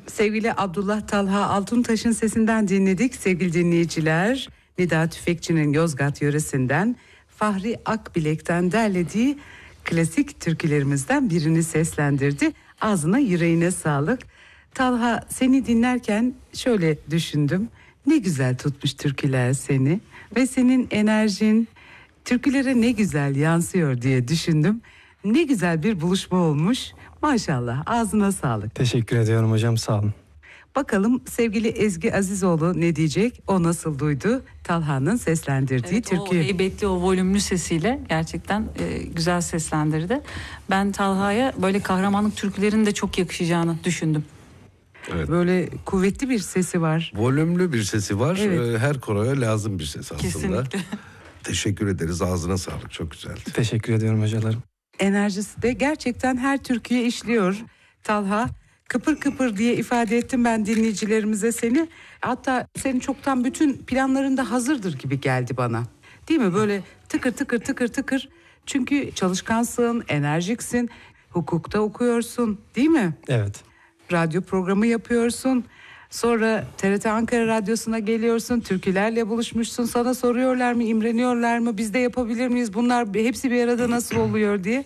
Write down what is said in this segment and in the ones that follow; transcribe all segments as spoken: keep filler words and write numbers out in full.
Sevgili Abdullah Talha Altuntaş'ın sesinden dinledik sevgili dinleyiciler. Nida Tüfekçi'nin Yozgat yöresinden, Fahri Akbilek'ten derlediği klasik türkülerimizden birini seslendirdi. Ağzına yüreğine sağlık. Talha, seni dinlerken şöyle düşündüm. Ne güzel tutmuş türküler seni ve senin enerjin türkülere ne güzel yansıyor diye düşündüm. Ne güzel bir buluşma olmuş. Maşallah, ağzına sağlık. Teşekkür ediyorum hocam, sağ olun. Bakalım sevgili Ezgi Azizoğlu ne diyecek? O nasıl duydu Talha'nın seslendirdiği evet, türküyü? O heybetli, o volümlü sesiyle gerçekten e, güzel seslendirdi. Ben Talha'ya böyle kahramanlık türkülerinin de çok yakışacağını düşündüm. Evet. Böyle kuvvetli bir sesi var. Volümlü bir sesi var. Evet. Her koroya lazım bir ses aslında. Kesinlikle. Teşekkür ederiz. Ağzına sağlık. Çok güzeldi. Teşekkür ediyorum hocalarım. Enerjisi de gerçekten her türküye işliyor Talha. Kıpır kıpır diye ifade ettim ben dinleyicilerimize seni. Hatta senin çoktan bütün planların da hazırdır gibi geldi bana. Değil mi? Böyle tıkır tıkır tıkır tıkır. Çünkü çalışkansın, enerjiksin. Hukukta okuyorsun, değil mi? Evet. Radyo programı yapıyorsun. Sonra T R T Ankara Radyosu'na geliyorsun. Türkülerle buluşmuşsun. Sana soruyorlar mı, imreniyorlar mı? Biz de yapabilir miyiz? Bunlar hepsi bir arada nasıl oluyor diye.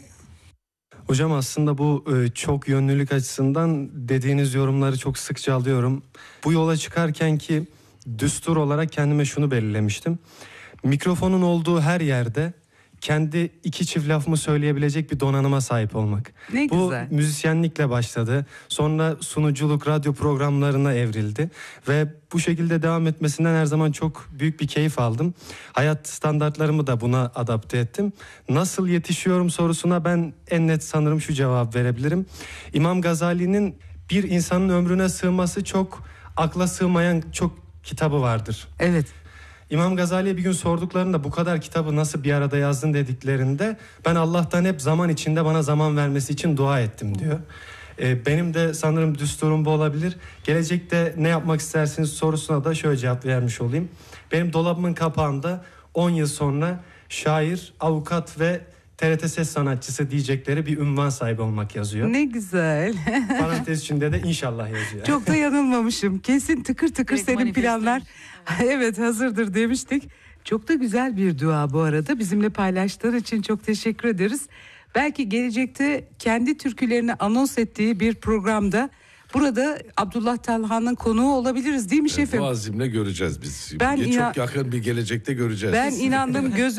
Hocam aslında bu e, çok yönlülük açısından dediğiniz yorumları çok sıkça alıyorum. Bu yola çıkarken ki düstur olarak kendime şunu belirlemiştim. Mikrofonun olduğu her yerde kendi iki çift lafımı söyleyebilecek bir donanıma sahip olmak. Ne Bu güzel. müzisyenlikle başladı. Sonra sunuculuk, radyo programlarına evrildi. Ve bu şekilde devam etmesinden her zaman çok büyük bir keyif aldım. Hayat standartlarımı da buna adapte ettim. Nasıl yetişiyorum sorusuna ben en net sanırım şu cevap verebilirim. İmam Gazali'nin bir insanın ömrüne sığması çok akla sığmayan çok kitabı vardır. Evet. İmam Gazali'ye bir gün sorduklarında bu kadar kitabı nasıl bir arada yazdın dediklerinde ben Allah'tan hep zaman içinde bana zaman vermesi için dua ettim diyor. Ee, benim de sanırım düsturum bu olabilir. Gelecekte ne yapmak istersiniz sorusuna da şöyle cevap vermiş olayım. Benim dolabımın kapağında on yıl sonra şair, avukat ve T R T ses sanatçısı diyecekleri bir ünvan sahibi olmak yazıyor. Ne güzel. Parantez içinde de inşallah yazıyor. Çok da yanılmamışım. Kesin tıkır tıkır Direkt senin planlar. manifestlemiş. Evet, hazırdır demiştik. Çok da güzel bir dua bu arada. Bizimle paylaştığın için çok teşekkür ederiz. Belki gelecekte kendi türkülerini anons ettiği bir programda burada Abdullah Talha'nın konuğu olabiliriz değil mi şefim? Bu azimle göreceğiz biz. Ben Çok inan- yakın bir gelecekte göreceğiz. Ben inandım, gözüm